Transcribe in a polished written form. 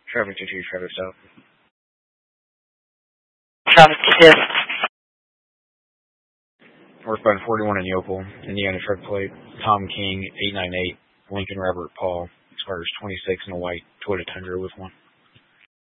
Traffic to 2, traffic stop. Traffic to 2. Northbound 41 in Yopel, Indiana truck plate, Tom King, 898, Lincoln Robert Paul, expires 26 in a white Toyota Tundra with one.